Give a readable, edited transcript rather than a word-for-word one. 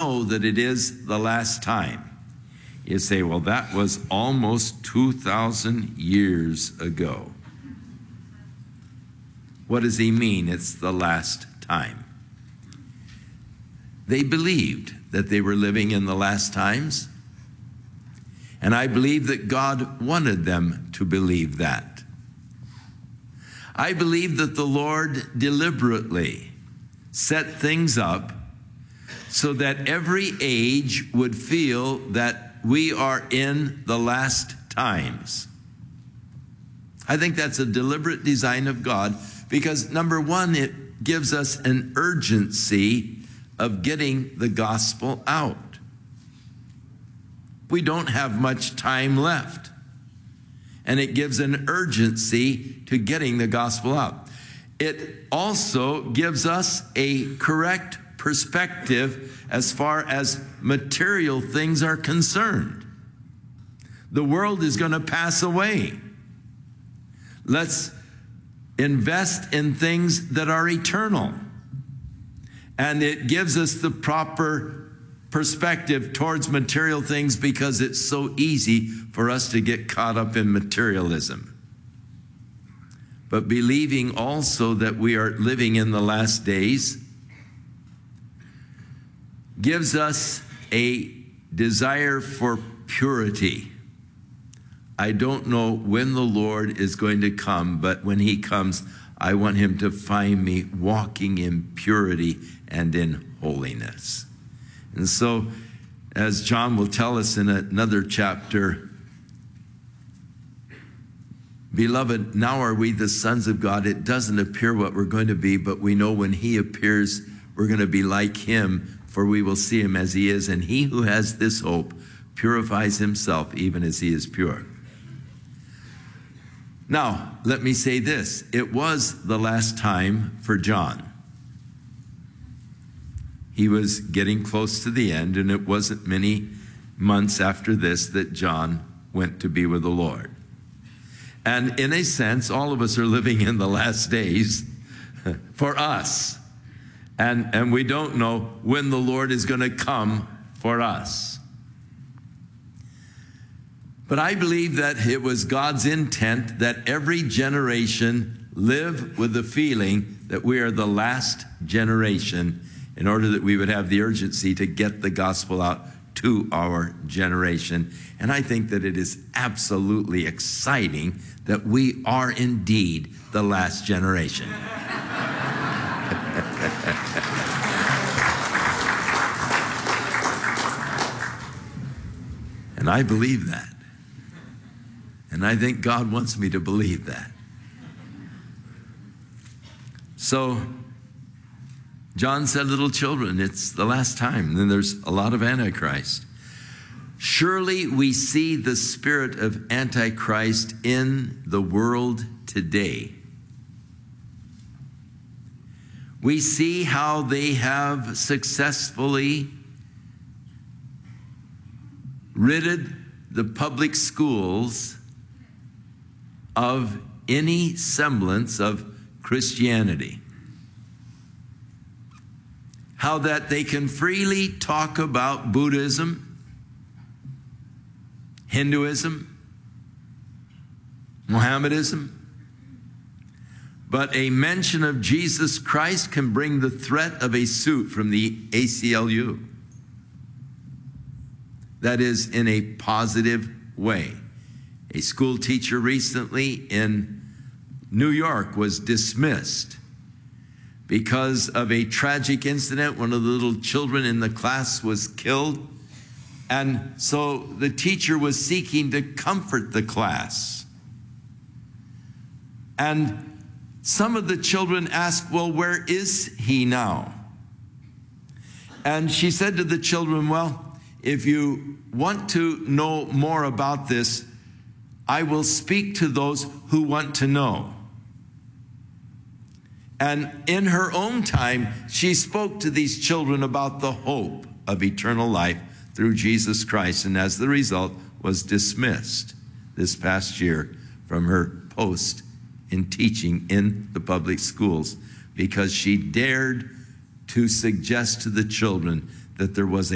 know that it is the last time? You say, well, that was almost 2,000 years ago. What does he mean? It's the last time. They believed that they were living in the last times, and I believe that God wanted them to believe that. I believe that the Lord deliberately set things up so that every age would feel that we are in the last times. I think that's a deliberate design of God because, number one, it gives us an urgency of getting the gospel out. We don't have much time left, and it gives an urgency to getting the gospel out. It also gives us a correct perspective as far as material things are concerned. The world is going to pass away. Let's invest in things that are eternal. And it gives us the proper perspective towards material things because it's so easy for us to get caught up in materialism. But believing also that we are living in the last days gives us a desire for purity. I don't know when the Lord is going to come, but when he comes, I want him to find me walking in purity and in holiness. And so, as John will tell us in another chapter, beloved, now are we the sons of God. It doesn't appear what we're going to be, but we know when he appears, we're going to be like him, for we will see him as he is. And he who has this hope purifies himself even as he is pure. Now, let me say this. It was the last time for John. He was getting close to the end, and it wasn't many months after this that John went to be with the Lord. And in a sense, all of us are living in the last days for us. And we don't know when the Lord is going to come for us. But I believe that it was God's intent that every generation live with the feeling that we are the last generation in order that we would have the urgency to get the gospel out to our generation. And I think that it is absolutely exciting that we are indeed the last generation. And I believe that. And I think God wants me to believe that. So, John said, little children, it's the last time. And then there's a lot of Antichrist. Surely we see the spirit of Antichrist in the world today. We see how they have successfully ridded the public schools of any semblance of Christianity. How that they can freely talk about Buddhism, Hinduism, Mohammedanism, but a mention of Jesus Christ can bring the threat of a suit from the ACLU. That is, in a positive way. A school teacher recently in New York was dismissed because of a tragic incident. One of the little children in the class was killed. And so the teacher was seeking to comfort the class. And some of the children asked, well, where is he now? And she said to the children, well, if you want to know more about this, I will speak to those who want to know. And in her own time, she spoke to these children about the hope of eternal life through Jesus Christ, and as the result was dismissed this past year from her post in teaching in the public schools because she dared to suggest to the children that there was